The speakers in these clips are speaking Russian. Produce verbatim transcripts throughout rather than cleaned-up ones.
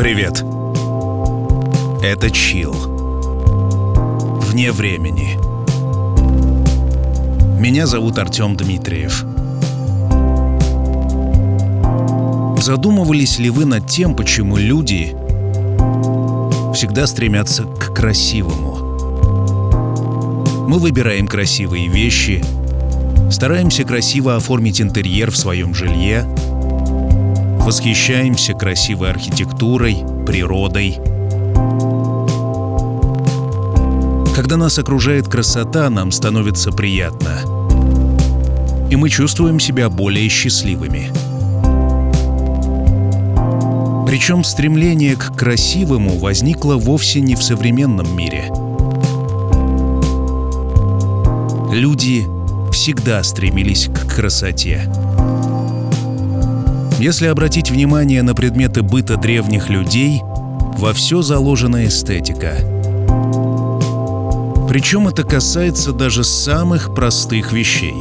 Привет. Это Чилл. Вне времени. Меня зовут Артем Дмитриев. Задумывались ли вы над тем, почему люди всегда стремятся к красивому? Мы выбираем красивые вещи, стараемся красиво оформить интерьер в своем жилье, восхищаемся красивой архитектурой, природой. Когда нас окружает красота, нам становится приятно, и мы чувствуем себя более счастливыми. Причем стремление к красивому возникло вовсе не в современном мире. Люди всегда стремились к красоте. Если обратить внимание на предметы быта древних людей, во все заложена эстетика. Причем это касается даже самых простых вещей.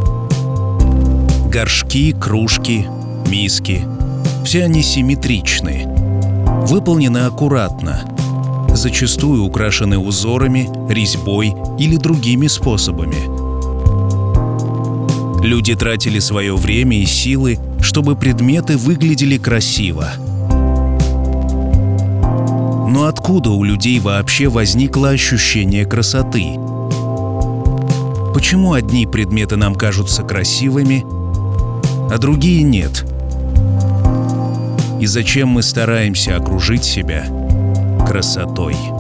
Горшки, кружки, миски — все они симметричны, выполнены аккуратно, зачастую украшены узорами, резьбой или другими способами. Люди тратили свое время и силы, чтобы предметы выглядели красиво. Но откуда у людей вообще возникло ощущение красоты? Почему одни предметы нам кажутся красивыми, а другие нет? И зачем мы стараемся окружить себя красотой?